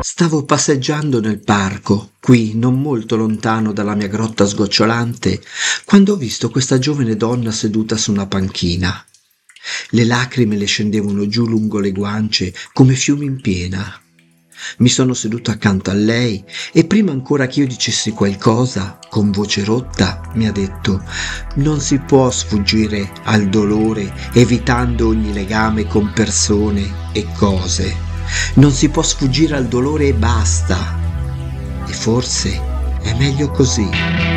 Stavo passeggiando nel parco, qui non molto lontano dalla mia grotta sgocciolante, quando ho visto questa giovane donna seduta su una panchina. Le lacrime le scendevano giù lungo le guance come fiumi in piena. Mi sono seduto accanto a lei e prima ancora che io dicessi qualcosa, con voce rotta, mi ha detto: non si può sfuggire al dolore evitando ogni legame con persone e cose. Non si può sfuggire al dolore e basta. E forse è meglio così.